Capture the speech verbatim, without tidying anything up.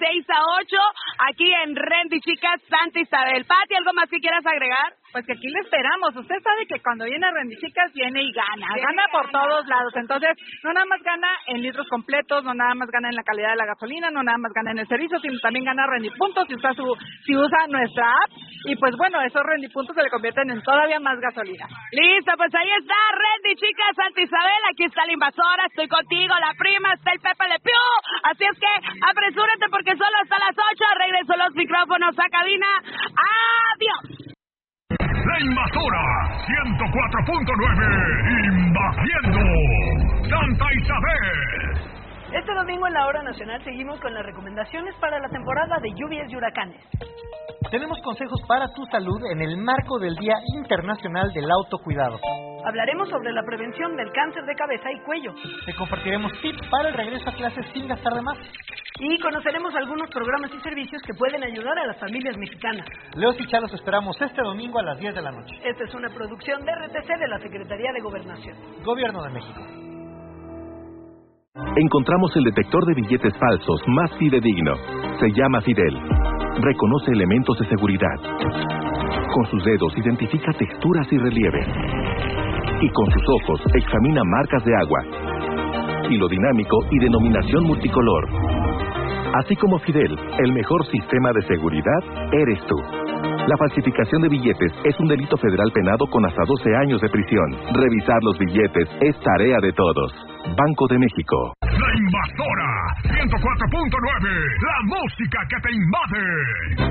seis a ocho, aquí en Rendy Chicas, Santa Isabel. Pati, ¿algo más que quieras agregar? Pues que aquí le esperamos. Usted sabe que cuando viene a Rendy Chicas viene y gana. Viene gana por gana. todos lados. Entonces, no nada más gana en litros completos, no nada más gana en la calidad de la gasolina, no nada más gana en el servicio, sino también gana Rendy Puntos si usa, su, si usa nuestra app. Y pues bueno, esos Rendy Puntos se le convierten en todavía más gasolina. Listo, pues ahí está Rendy Chicas, Santa Isabel. Aquí está la invasora, estoy contigo, la prima, está el Pepe Le Pew. Así es que apresúrate porque solo hasta las ocho regreso los micrófonos a cabina. ¡Adiós! La invasora ciento cuatro punto nueve, invadiendo Santa Isabel. Este domingo en la Hora Nacional seguimos con las recomendaciones para la temporada de lluvias y huracanes. Tenemos consejos para tu salud en el marco del Día Internacional del Autocuidado. Hablaremos sobre la prevención del cáncer de cabeza y cuello. Te compartiremos tips para el regreso a clases sin gastar de más. Y conoceremos algunos programas y servicios que pueden ayudar a las familias mexicanas. Leos y Chá los esperamos este domingo a las diez de la noche. Esta es una producción de R T C de la Secretaría de Gobernación. Gobierno de México. Encontramos el detector de billetes falsos más fidedigno. Se llama Fidel. Reconoce elementos de seguridad. Con sus dedos identifica texturas y relieves. Y con sus ojos examina marcas de agua. Hilo dinámico y denominación multicolor. Así como Fidel, el mejor sistema de seguridad eres tú. La falsificación de billetes es un delito federal penado con hasta doce años de prisión. Revisar los billetes es tarea de todos. Banco de México. La invasora ciento cuatro punto nueve, la música que te invade.